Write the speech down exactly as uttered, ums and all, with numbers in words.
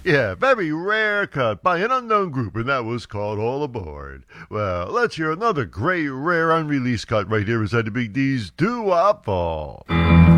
Yeah, very rare cut by an unknown group, and that was called All Aboard. Well, let's hear another great, rare, unreleased cut right here inside the Big D's Doo-Wop Vault.